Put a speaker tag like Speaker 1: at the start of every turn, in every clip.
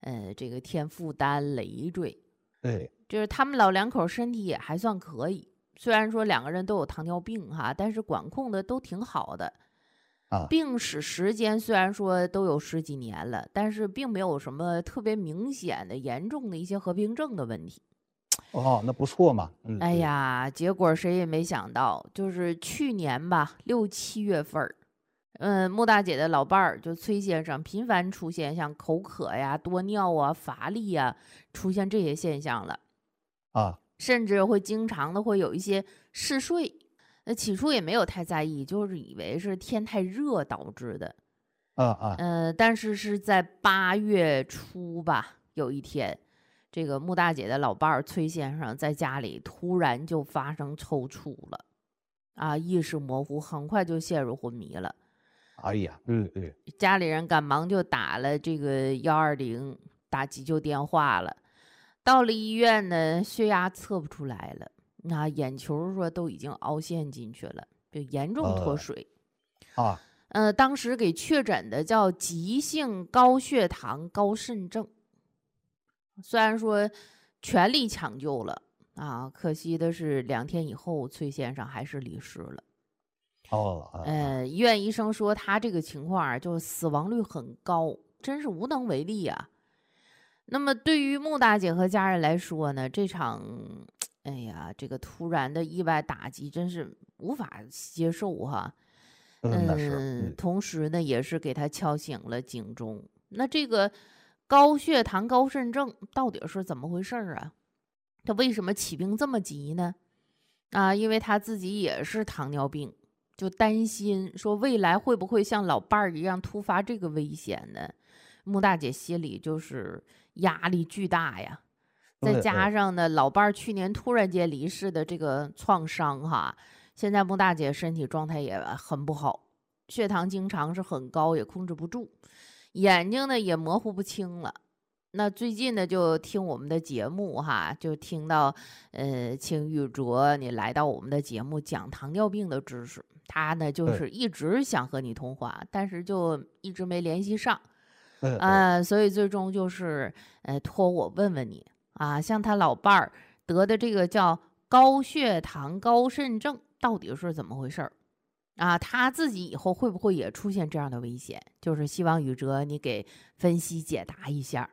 Speaker 1: 这个添负担累赘。
Speaker 2: 对，
Speaker 1: 就是他们老两口身体也还算可以，虽然说两个人都有糖尿病哈，但是管控的都挺好的。病史时间虽然说都有10几年了，但是并没有什么特别明显的严重的一些合并症的问题。
Speaker 2: 哦，那不错嘛。
Speaker 1: 哎呀，结果谁也没想到，就是去年吧，6、7月份穆大姐的老伴儿就崔先生频繁出现像口渴呀、多尿啊、乏力呀，出现这些现象了。甚至会经常的会有一些嗜睡。起初也没有太在意，就是以为是天太热导致的。但是是在8月初吧，有一天，这个穆大姐的老伴儿崔先生在家里突然就发生抽搐了，意识模糊，很快就陷入昏迷了。
Speaker 2: 哎呀，
Speaker 1: 家里人赶忙就打了这个120，打急救电话了。到了医院呢，血压测不出来了，眼球说都已经凹陷进去了，就严重脱水。当时给确诊的叫急性高血糖高肾症。虽然说全力抢救了可惜的是2天以后崔先生还是离世了。医院医生说他这个情况就死亡率很高，真是无能为力啊。那么对于穆大姐和家人来说呢，这场这个突然的意外打击真是无法接受哈。同时呢也是给他敲醒了警钟。那这个高血糖高肾症到底是怎么回事啊？他为什么起病这么急呢？因为他自己也是糖尿病，就担心说未来会不会像老伴儿一样突发这个危险呢？穆大姐心里就是压力巨大呀。再加上呢老伴儿去年突然间离世的这个创伤哈，现在穆大姐身体状态也很不好，血糖经常是很高，也控制不住，眼睛呢也模糊不清了。那最近呢就听我们的节目哈，就听到青玉卓你来到我们的节目讲糖尿病的知识，他呢就是一直想和你通话，但是就一直没联系上。所以最终就是托我问问你像他老伴儿得的这个叫高血糖高肾症到底是怎么回事儿他自己以后会不会也出现这样的危险？就是希望宇哲你给分析解答一下。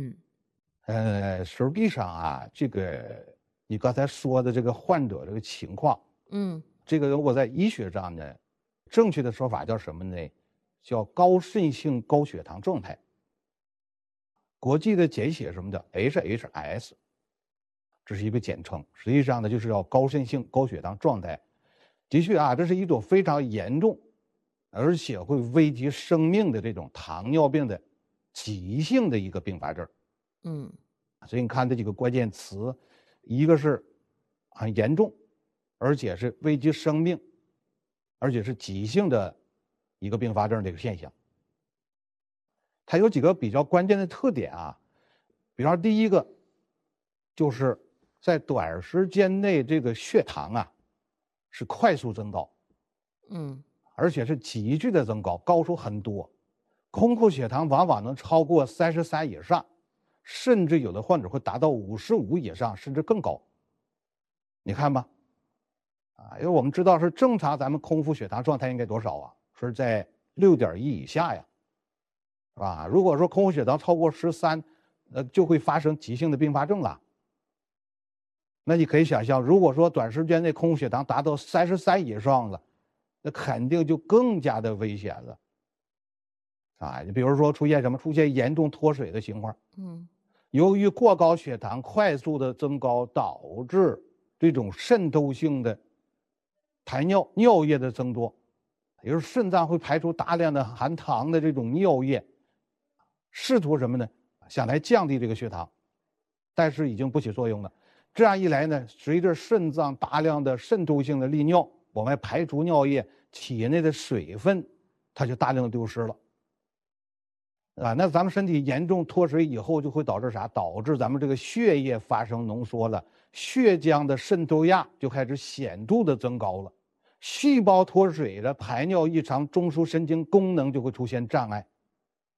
Speaker 2: 实际上这个你刚才说的这个患者这个情况，这个如果在医学上呢，正确的说法叫什么呢？叫高渗性高血糖状态。国际的简写什么的 HHS， 这是一个简称，实际上呢就是叫高渗性高血糖状态。的确这是一种非常严重而且会危及生命的这种糖尿病的急性的一个并发症。所以你看这几个关键词，一个是很严重，而且是危及生命，而且是急性的一个并发症这个现象。它有几个比较关键的特点比方说第一个就是在短时间内这个血糖是快速增高，而且是急剧的增高，高出很多，空腹血糖往往能超过33以上，甚至有的患者会达到55以上，甚至更高。你看吧，因为我们知道是正常咱们空腹血糖状态应该多少是在6.1以下呀，是吧？如果说空腹血糖超过13，就会发生急性的并发症了。那你可以想象，如果说短时间内空腹血糖达到33以上了，那肯定就更加的危险了。你比如说出现什么？出现严重脱水的情况。由于过高血糖快速的增高，导致这种渗透性的排尿尿液的增多，也就是肾脏会排出大量的含糖的这种尿液，试图什么呢？想来降低这个血糖，但是已经不起作用了。这样一来呢，随着肾脏大量的渗透性的利尿，我们排出尿液，体内的水分它就大量的丢失了。那咱们身体严重脱水以后，就会导致啥？导致咱们这个血液发生浓缩了，血浆的渗透压就开始显著的增高了，细胞脱水了，排尿异常，中枢神经功能就会出现障碍。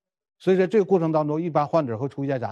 Speaker 2: 所以在这个过程当中，一般患者会出现啥？